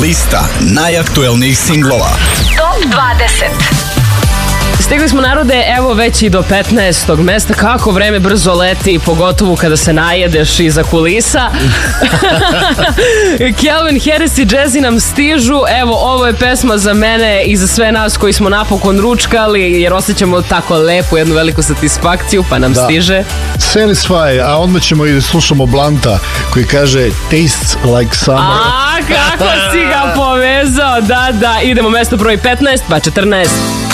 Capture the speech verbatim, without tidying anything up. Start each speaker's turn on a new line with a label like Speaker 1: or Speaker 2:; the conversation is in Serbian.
Speaker 1: Lista najaktuelnijih singlova.
Speaker 2: Top dvadeset.
Speaker 3: Stigli smo, narode, evo već i do petnaestog mesta. Kako vreme brzo leti, pogotovo kada se najedeš iza kulisa. Calvin Harris i Jazzy nam stižu. Evo, ovo je pesma za mene i za sve nas koji smo napokon ručkali, jer osjećamo tako lepu, jednu veliku satisfakciju, pa nam da. stiže
Speaker 4: Satisfy, a onda ćemo i slušamo Blanta koji kaže Tastes like summer.
Speaker 3: A, kako si ga povezao. Da, da, idemo mesto broj petnaest, pa četrnaest.